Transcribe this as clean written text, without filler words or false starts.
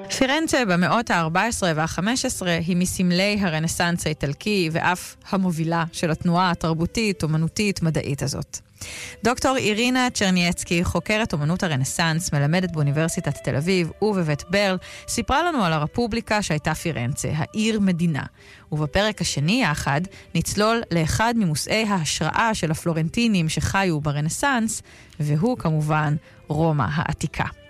פירנצה במאות ה-14 וה-15 היא מסמלי הרנסנס האיטלקי ואף המובילה של התנועה התרבותית, אומנותית, מדעית הזאת. דוקטור אירינה צ'רנייצקי, חוקרת אומנות הרנסנס, מלמדת באוניברסיטת תל אביב ובבית ברל, סיפרה לנו על הרפובליקה שהייתה פירנצה, העיר מדינה. ובפרק השני יחד נצלול לאחד ממושאי ההשראה של הפלורנטינים שחיו ברנסנס, והוא כמובן רומא העתיקה.